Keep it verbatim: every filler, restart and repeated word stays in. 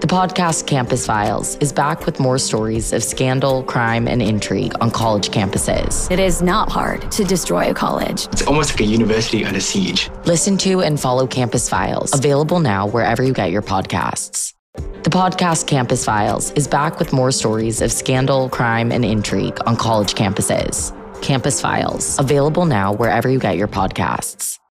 The podcast Campus Files is back with more stories of scandal, crime, and intrigue on college campuses. It is not hard to destroy a college. It's almost like a university under siege. Listen to and follow Campus Files, available now wherever you get your podcasts. The podcast Campus Files is back with more stories of scandal, crime, and intrigue on college campuses. Campus Files, available now wherever you get your podcasts.